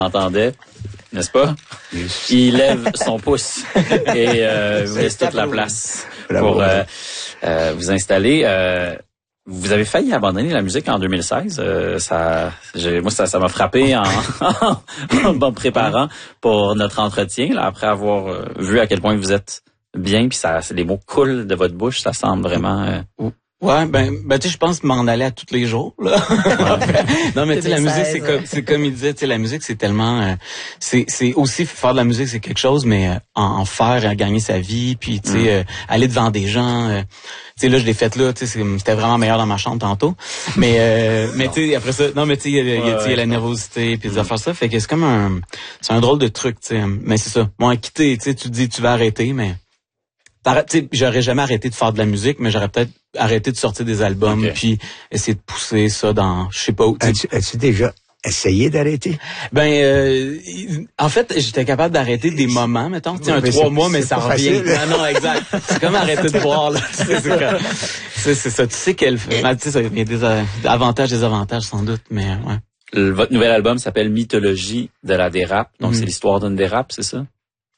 entendait, n'est-ce pas? Il lève son pouce et vous laisse toute la place pour vous installer. Vous avez failli abandonner la musique en 2016. Ça m'a frappé en me préparant pour notre entretien, là, après avoir vu à quel point vous êtes bien, puis les mots coulent de votre bouche, ça semble vraiment... Ouais, ben tu sais, je pense m'en aller à tous les jours, là. Non, mais tu sais, la musique, c'est comme il disait, tu sais, la musique, c'est tellement, c'est aussi faire de la musique, c'est quelque chose, mais en faire, gagner sa vie, puis tu sais, aller devant des gens, tu sais, là, je l'ai fait là, tu sais, c'était vraiment meilleur dans ma chambre tantôt. Mais tu sais, après ça, non, mais tu sais, il y a la nervosité, puis des affaires ça, fait que c'est comme c'est un drôle de truc, tu sais. Mais c'est ça. Moi, quitter, tu sais, tu dis, tu vas arrêter, mais j'aurais jamais arrêté de faire de la musique, mais j'aurais peut-être arrêté de sortir des albums, puis essayer de pousser ça dans, je sais pas où. As-tu déjà essayé d'arrêter? En fait, j'étais capable d'arrêter des moments, mettons, tu sais, 3 mois, mais ça revient. Non, exact. C'est comme arrêter de boire, là. C'est ça. Tu sais qu'elle fait. Tu sais, il y a des avantages, désavantages, sans doute, mais ouais. Votre nouvel album s'appelle Mythologie de la dérape. Donc, c'est l'histoire d'une dérape, c'est ça?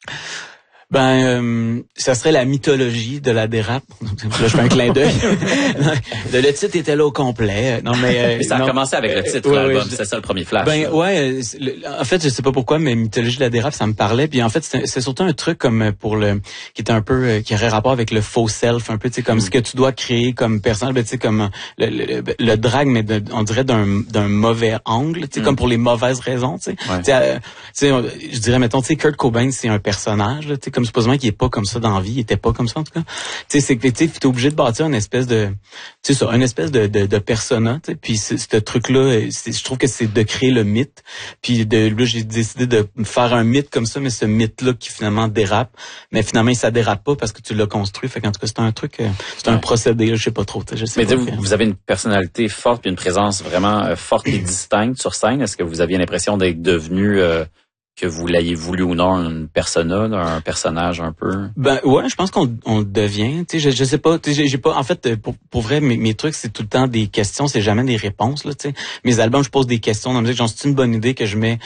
Ça serait la mythologie de la dérape. Là, je fais un clin d'œil. Le titre était là au complet. Non, mais ça a commencé avec le titre de l'album. C'est ça le premier flash. En fait, je sais pas pourquoi, mais mythologie de la dérape, ça me parlait. Puis en fait, c'est surtout un truc comme qui était un peu qui aurait rapport avec le faux self, un peu, tu sais, comme ce que tu dois créer comme personnage, tu sais, comme le drag, mais on dirait d'un mauvais angle, tu sais, comme pour les mauvaises raisons, tu sais. Je dirais, mettons, tu sais, Kurt Cobain, c'est un personnage, tu sais, comme supposément qu'il est pas comme ça dans la vie, il était pas comme ça en tout cas. Tu sais, c'est que tu es obligé de bâtir une espèce de, tu sais ça, une espèce de persona, tu sais. Puis ce truc-là, je trouve que c'est de créer le mythe. Puis là, j'ai décidé de faire un mythe comme ça, mais ce mythe-là qui finalement dérape, mais finalement ça dérape pas parce que tu l'as construit. Fait qu'en tout cas, c'est un truc, c'est un procédé, là, je sais pas trop. Je sais mais pas, vous avez une personnalité forte puis une présence vraiment forte et distincte sur scène. Est-ce que vous aviez l'impression d'être devenu que vous l'ayez voulu ou non, une persona, un personnage un peu? Ouais, je pense qu'on devient. Tu sais, je sais pas. Tu sais, j'ai pas. En fait, pour vrai, mes trucs, c'est tout le temps des questions, c'est jamais des réponses. Là, tu sais, mes albums, je pose des questions dans la musique. Genre, c'est une bonne idée que je mets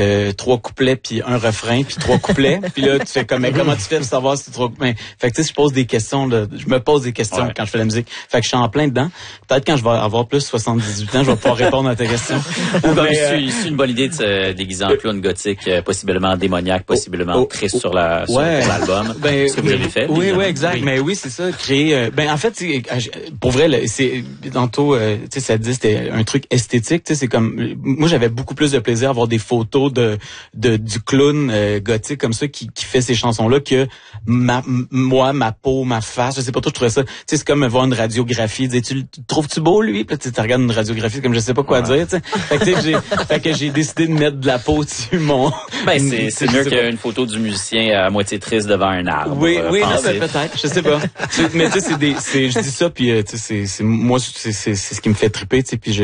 3 couplets puis un refrain puis 3 couplets. Puis là, tu fais comme, mais comment tu fais pour savoir si c'est 3 couplets? Fait que tu sais, je pose des questions. Là, je me pose des questions quand je fais la musique. Fait que je suis en plein dedans. Peut-être quand je vais avoir plus 78 ans, je vais pouvoir répondre à ta question. C'est une bonne idée de se déguiser en clown gothique. Possiblement démoniaque, possiblement triste sur l'album. Ce que vous avez fait. Oui, exact. Mais oui, c'est ça. Créer. En fait, pour vrai, c'est tantôt, tu sais, ça dit c'était un truc esthétique. Tu sais, c'est comme moi, j'avais beaucoup plus de plaisir à avoir des photos du clown gothique comme ça qui fait ces chansons-là que ma peau, ma face. Je sais pas trop. Je trouvais ça. Tu sais, c'est comme voir une radiographie. Tu trouves-tu beau lui? Puis tu regardes une radiographie comme je sais pas quoi dire. Tu sais. Fait que j'ai décidé de mettre de la peau dessus mon. C'est mieux qu'une photo du musicien à moitié triste devant un arbre. Oui, non, peut-être, je sais pas. Mais tu sais, je dis ça, puis tu sais, c'est ce qui me fait triper, tu sais, puis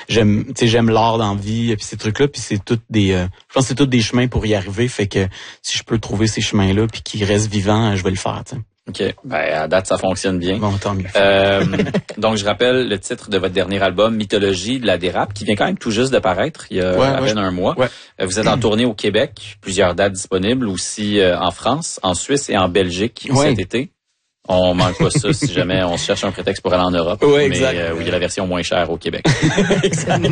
j'aime l'art dans la vie, puis ces trucs-là, puis c'est toutes je pense que c'est tous des chemins pour y arriver, fait que si je peux trouver ces chemins-là, puis qu'ils restent vivants, je vais le faire, tu sais. OK. À date, ça fonctionne bien. Bon, tant mieux. Donc, je rappelle le titre de votre dernier album, Mythologie de la dérape, qui vient quand même tout juste de paraître, il y a à peine un mois. Vous êtes en tournée au Québec, plusieurs dates disponibles, aussi en France, en Suisse et en Belgique cet été. On manque pas ça si jamais on cherche un prétexte pour aller en Europe. Oui, exact. Mais il y a la version moins chère au Québec. Exact.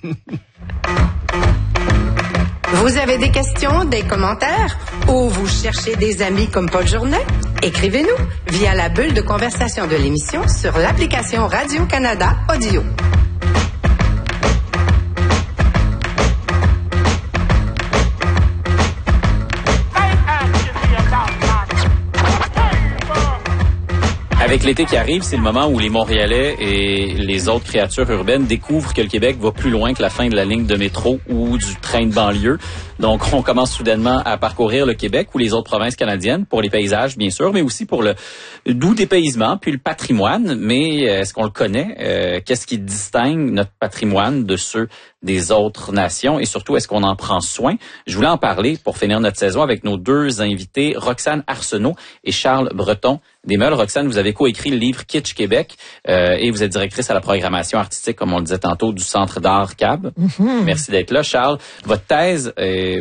Vous avez des questions, des commentaires ou vous cherchez des amis comme Paul Journet? Écrivez-nous via la bulle de conversation de l'émission sur l'application Radio-Canada Audio. Avec l'été qui arrive, c'est le moment où les Montréalais et les autres créatures urbaines découvrent que le Québec va plus loin que la fin de la ligne de métro ou du train de banlieue. Donc, on commence soudainement à parcourir le Québec ou les autres provinces canadiennes pour les paysages, bien sûr, mais aussi pour le doux dépaysement, puis le patrimoine. Mais est-ce qu'on le connaît? Qu'est-ce qui distingue notre patrimoine de ceux des autres nations et surtout, est-ce qu'on en prend soin? Je voulais en parler pour finir notre saison avec nos deux invités, Roxane Arsenault et Charles Breton des Meules. Roxane, vous avez coécrit le livre Kitsch Québec et vous êtes directrice à la programmation artistique, comme on le disait tantôt, du Centre d'art CAB. Merci d'être là. Charles, votre thèse